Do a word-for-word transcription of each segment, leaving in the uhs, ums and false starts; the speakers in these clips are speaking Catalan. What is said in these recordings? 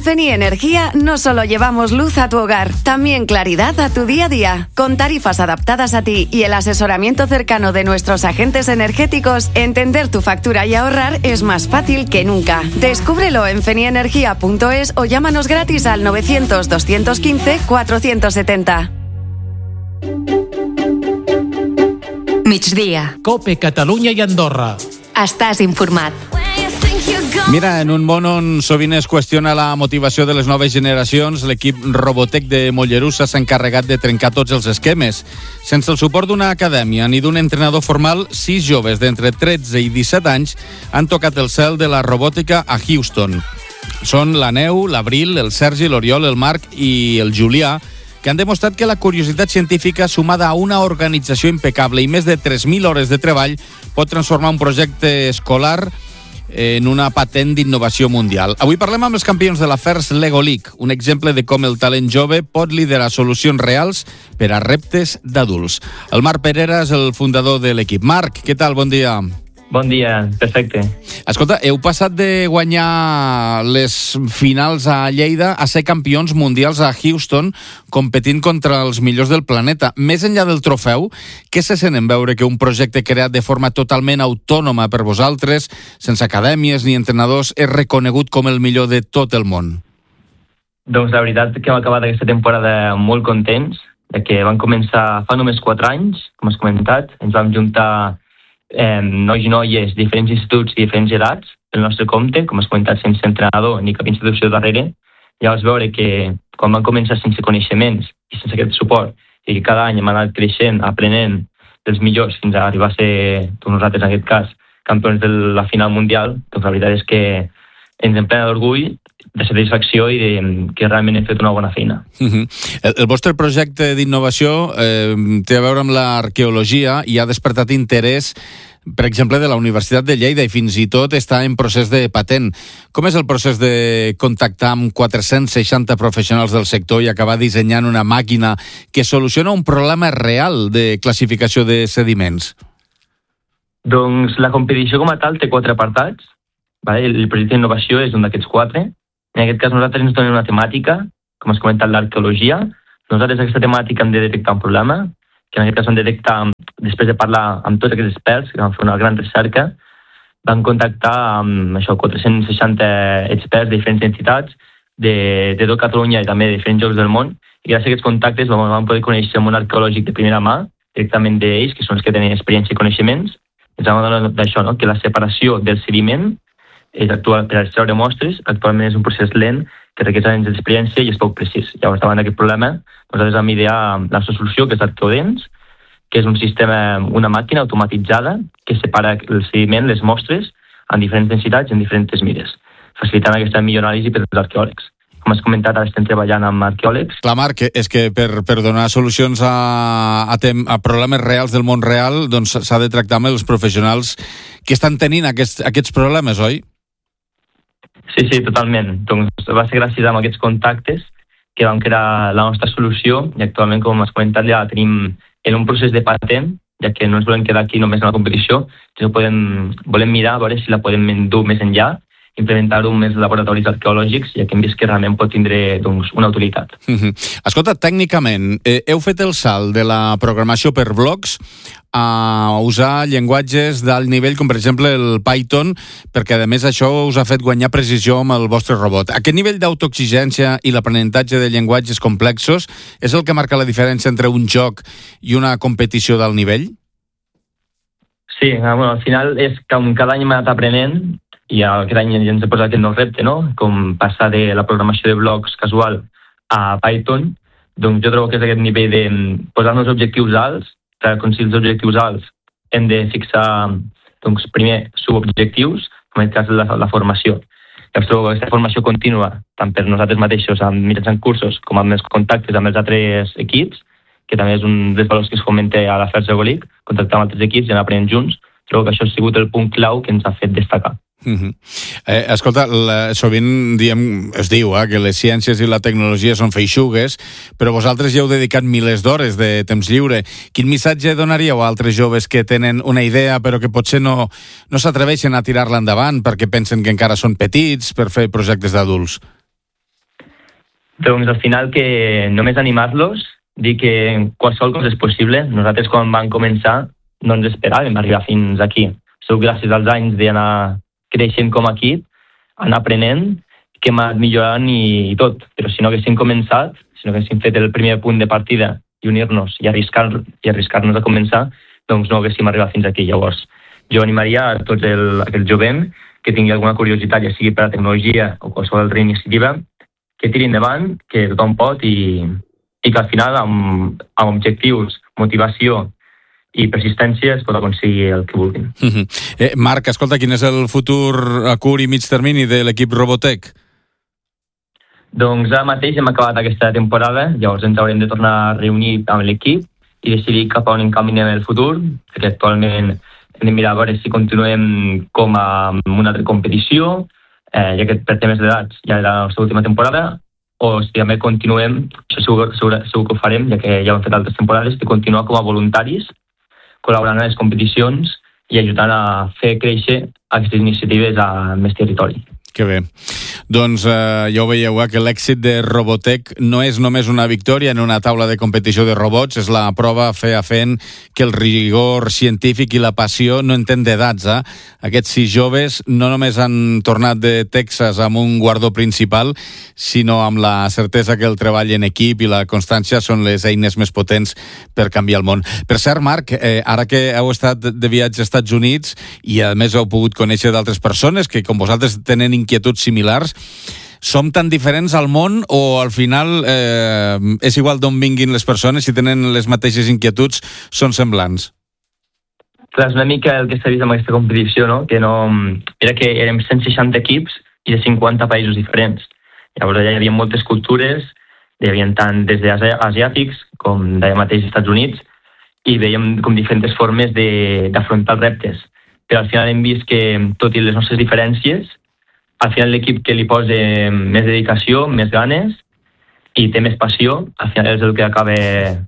Feni Energía no solo llevamos luz a tu hogar, también claridad a tu día a día. Con tarifas adaptadas a ti y el asesoramiento cercano de nuestros agentes energéticos, entender tu factura y ahorrar es más fácil que nunca. Descúbrelo en fenienergia punto es o llámanos gratis al novecientos, doscientos quince, cuatrocientos setenta. Migdia. COPE, Catalunya i Andorra. Estàs informat. Mira, en un món on sovint es qüestiona la motivació de les noves generacions, l'equip Robotech de Mollerussa s'ha encarregat de trencar tots els esquemes. Sense el suport d'una acadèmia ni d'un entrenador formal, sis joves d'entre tretze i disset anys han tocat el cel de la robòtica a Houston. Són la Neu, l'Abril, el Sergi, l'Oriol, el Marc i el Julià, que han demostrat que la curiositat científica sumada a una organització impecable i més de tres mil hores de treball pot transformar un projecte escolar en una patent d'innovació mundial. Avui parlem amb els campions de la First Lego League, un exemple de com el talent jove pot liderar solucions reals per a reptes d'adults. El Marc Perera és el fundador de l'equip. Marc, què tal? Bon dia. Bon dia, perfecte. Escolta, heu passat de guanyar les finals a Lleida a ser campions mundials a Houston, competint contra els millors del planeta. Més enllà del trofeu, què se sent en veure que un projecte creat de forma totalment autònoma per vosaltres, sense acadèmies ni entrenadors, és reconegut com el millor de tot el món? Doncs la veritat que hem acabat aquesta temporada molt contents, ja que vam començar fa només quatre anys, com has comentat. Ens vam juntar Eh, nois i noies, diferents instituts i diferents edats pel nostre compte, com has comentat, sense entrenador ni cap institució darrere. Ja vas veure que quan vam començar sense coneixements i sense aquest suport, i que cada any hem anat creixent, aprenent dels millors fins a arribar a ser, doncs nosaltres en aquest cas, campions de la final mundial, doncs la veritat és que ens emplena d'orgull, de satisfacció i de, que realment hem fet una bona feina. Uh-huh. el, el vostre projecte d'innovació eh, té a veure amb l'arqueologia i ha despertat interès, per exemple, de la Universitat de Lleida i fins i tot està en procés de patent. Com és el procés de contactar amb quatre-cents seixanta professionals del sector i acabar dissenyant una màquina que soluciona un problema real de classificació de sediments? Doncs la competició com a tal té quatre apartats. Vale? El projecte d'innovació és un d'aquests quatre. En aquest cas nosaltres ens donem una temàtica, com has comentat, l'arqueologia. Nosaltres aquesta temàtica hem de detectar un problema, que en aquest cas hem de detectar, després de parlar amb tots aquests experts, que van fer una gran recerca, van contactar amb això, quatre-cents seixanta experts de diferents entitats, de, de tot Catalunya i també de diferents llocs del món, i gràcies a aquests contactes vam poder conèixer un arqueològic de primera mà, directament d'ells, que són els que tenen experiència i coneixements. Ens vam adonar d'això, no? Que la separació del sediment és actual per extreure mostres, actualment és un procés lent que requereix anys d'experiència i és poc precís. Llavors, davant d'aquest problema, nosaltres vam idear la nostra solució, que és l'Arqueodens, que és un sistema, una màquina automatitzada que separa el sediment, les mostres, en diferents densitats i en diferents mides, facilitant aquesta millor anàlisi per als arqueòlegs. Com has comentat, ara estem treballant amb arqueòlegs. Clar, Marc, és que per, per donar solucions a, a, tem, a problemes reals del món real, doncs s'ha de tractar amb els professionals que estan tenint aquests, aquests problemes, oi? Sí, sí, totalment. Doncs va ser gràcies a aquests contactes que vam crear la nostra solució i actualment, com has comentat, ja la tenim en un procés de patent, ja que no ens volem quedar aquí només en la competició, sinó podem, volem mirar a veure si la podem endur més enllà, implementar-ho en més laboratoris arqueològics, ja que hem vist que realment pot tindre doncs, una utilitat. Uh-huh. Escolta, tècnicament, eh, heu fet el salt de la programació per blocs a usar llenguatges d'alt nivell, com per exemple el Python, perquè a més això us ha fet guanyar precisió amb el vostre robot. Aquest nivell d'autoexigència i l'aprenentatge de llenguatges complexos és el que marca la diferència entre un joc i una competició d'alt nivell? Sí, bueno, al final és que cada any hem anat aprenent i aquest any ja ens he posat aquest nou repte, no? Com passar de la programació de blocs casual a Python. Doncs jo trobo que és aquest nivell de posar-nos objectius alts, per aconseguir els objectius alts hem de fixar doncs, primer subobjectius, com en el cas de la, la formació. Llavors trobo aquesta formació contínua, tant per nosaltres mateixos, amb mitjançant cursos, com amb els contactes amb els altres equips, que també és un dels valors que es fomenta a la First Lego League, contactar amb altres equips i anar aprenent junts. Trobo que això ha sigut el punt clau que ens ha fet destacar. Uh-huh. eh, escolta, la, sovint diem, es diu eh, que les ciències i la tecnologia són feixugues, però vosaltres ja heu dedicat milers d'hores de temps lliure. Quin missatge donaríeu a altres joves que tenen una idea però que potser no, no s'atreveixen a tirar-la endavant perquè pensen que encara són petits per fer projectes d'adults? Doncs al final que només animar-los, dir que qualsevol cosa és possible. Nosaltres quan vam començar no ens esperàvem arribar fins aquí. Segur gràcies als anys d'anar creixent com a equip, anar aprenent, que hem anat millorant i, i tot. Però si no haguéssim començat, si no haguéssim fet el primer punt de partida i unir-nos i arriscar, i arriscar-nos a començar, doncs no haguéssim arribat fins aquí. Llavors, jo animaria a tots el, aquell jovent que tingui alguna curiositat, ja sigui per la tecnologia o qualsevol altra iniciativa, que tiri endavant, que tothom pot i, i que al final amb, amb objectius, motivació i persistència es pot aconseguir el que vulguin. Mm-hmm. eh, Marc, escolta, quin és el futur a curt i mig termini de l'equip Robotech? Doncs ara mateix hem acabat aquesta temporada, llavors ens haurem de tornar a reunir amb l'equip i decidir cap a on encaminem el futur, perquè actualment hem de mirar a veure si continuem com a una altra competició, eh, ja que per temes d'edats ja era la nostra última temporada, o si també continuem, això segur, segur, segur que ho farem, ja que ja ho hem fet altres temporades, de continuar com a voluntaris, col·laborant en les competicions i ajudant a fer créixer aquestes iniciatives a més territori. Que bé. Doncs eh, ja ho veieu, eh, que l'èxit de Robotech no és només una victòria en una taula de competició de robots, és la prova fe a fent que el rigor científic i la passió no entén d'edats. Eh? Aquests sis joves no només han tornat de Texas amb un guardó principal, sinó amb la certesa que el treball en equip i la constància són les eines més potents per canviar el món. Per cert, Marc, eh, ara que heu estat de viatge als Estats Units i a més heu pogut conèixer d'altres persones que com vosaltres tenen inquietuds similars, som tan diferents al món o al final eh, és igual d'on vinguin les persones, si tenen les mateixes inquietuds, són semblants? Clar, és una mica el que s'ha vist amb aquesta competició, no? Que no... Era que érem cent seixanta equips i de cinquanta països diferents. Llavors allà hi havia moltes cultures, hi havia tant des d'asiàtics com d'allà mateix als Estats Units, i veiem com diferents formes d'afrontar els reptes. Però al final hem vist que, tot i les nostres diferències, al final l'equip que li posa més dedicació, més ganes i té més passió, al final és el que acaba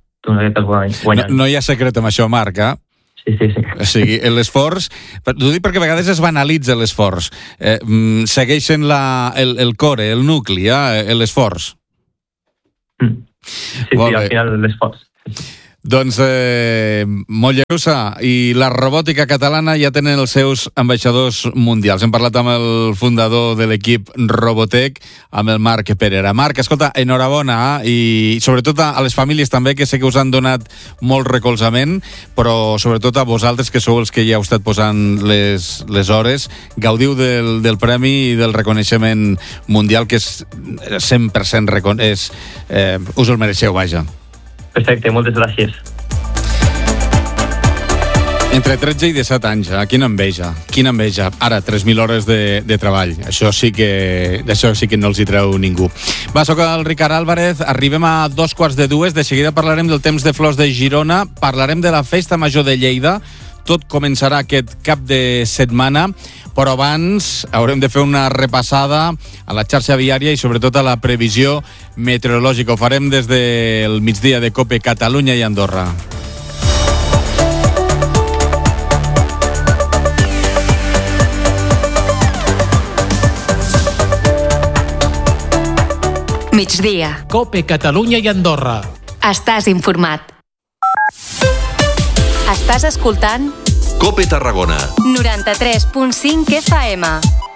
guanyant. No, no hi ha secret amb això, Marc, eh? Sí, sí, sí. O sigui, l'esforç... T'ho dic perquè a vegades es banalitza l'esforç. Eh, segueixen la, el, el core, el nucli, eh, l'esforç. Mm. Sí, sí, al final l'esforç. Doncs eh, Mollerussa i la robòtica catalana ja tenen els seus ambaixadors mundials. Hem parlat amb el fundador de l'equip Robotech, amb el Marc Perera. Marc, escolta, enhorabona, eh? I sobretot a les famílies també, que sé que us han donat molt recolzament, però sobretot a vosaltres, que sou els que ja heu estat posant les, les hores. Gaudiu del, del premi i del reconeixement mundial, que és cent per cent recon... és, eh, us el mereixeu, vaja. Perfecte, moltes gràcies. Entre tretze i disset anys, eh? Quina enveja, quina enveja. Ara, tres mil hores de, de treball. Això sí que d'això sí que no els hi treu ningú. Va, soc el Ricard Álvarez, arribem a dos quarts de dues, de seguida parlarem del temps de flors de Girona, parlarem de la Festa Major de Lleida, tot començarà aquest cap de setmana, però abans haurem de fer una repassada a la xarxa viària i sobretot a la previsió meteorològica. Ho farem des del migdia de COPE Catalunya i Andorra. Migdia. COPE Catalunya i Andorra. Estàs informat. Estàs escoltant COPE Tarragona noranta-tres punt cinc F M.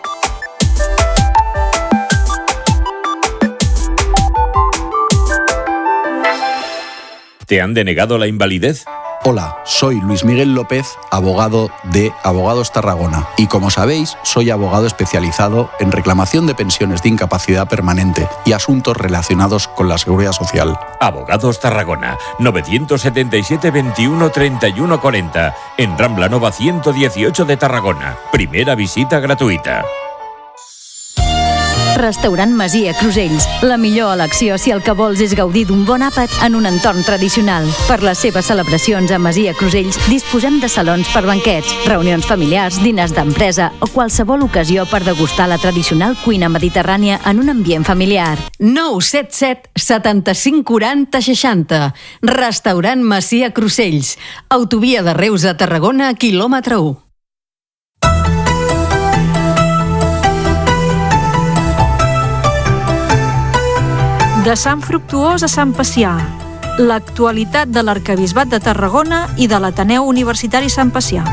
¿Te han denegado la invalidez? Hola, soy Luis Miguel López, abogado de Abogados Tarragona, y como sabéis, soy abogado especializado en reclamación de pensiones de incapacidad permanente y asuntos relacionados con la seguridad social. Abogados Tarragona, novecientos setenta y siete veintiuno treinta y uno cuarenta, en Rambla Nova ciento dieciocho de Tarragona. Primera visita gratuïta. Restaurant Masia Crusells. La millor elecció si el que vols és gaudir d'un bon àpat en un entorn tradicional. Per les seves celebracions a Masia Crusells disposem de salons per banquets, reunions familiars, diners d'empresa o qualsevol ocasió per degustar la tradicional cuina mediterrània en un ambient familiar. nou set set setanta-cinc quaranta seixanta. Restaurant Masia Crusells. Autovia de Reus a Tarragona, quilòmetre u. De Sant Fructuós a Sant Pacià, l'actualitat de l'Arquebisbat de Tarragona i de l'Ateneu Universitari Sant Pacià.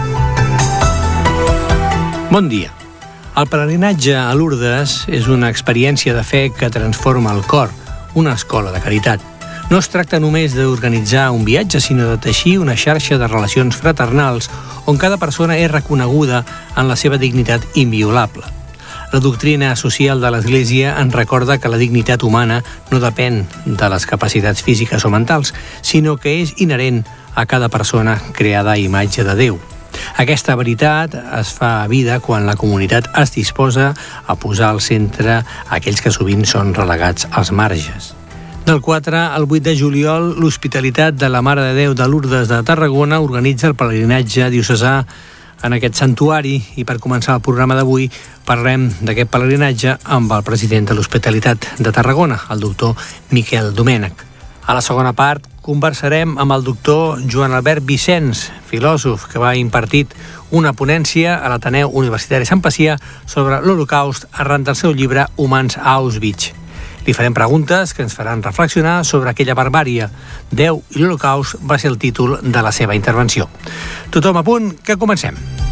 Bon dia. El pelegrinatge a Lourdes és una experiència de fe que transforma el cor, una escola de caritat. No es tracta només d'organitzar un viatge, sinó de teixir una xarxa de relacions fraternals on cada persona és reconeguda en la seva dignitat inviolable. La doctrina social de l'Església ens recorda que la dignitat humana no depèn de les capacitats físiques o mentals, sinó que és inherent a cada persona creada a imatge de Déu. Aquesta veritat es fa vida quan la comunitat es disposa a posar al centre aquells que sovint són relegats als marges. Del quatre al vuit de juliol, l'Hospitalitat de la Mare de Déu de Lourdes de Tarragona organitza el pelegrinatge diocesà en aquest santuari i per començar el programa d'avui parlem d'aquest pelegrinatge amb el president de l'Hospitalitat de Tarragona, el doctor Miquel Domènech. A la segona part conversarem amb el doctor Joan Albert Vicenç, filòsof que va impartit una ponència a l'Ateneu Universitari Sant Pacià sobre l'Holocaust arran del seu llibre Humans a Auschwitz. Li farem preguntes que ens faran reflexionar sobre aquella barbàrie. Déu i l'Holocaust va ser el títol de la seva intervenció. Tothom a punt, que comencem.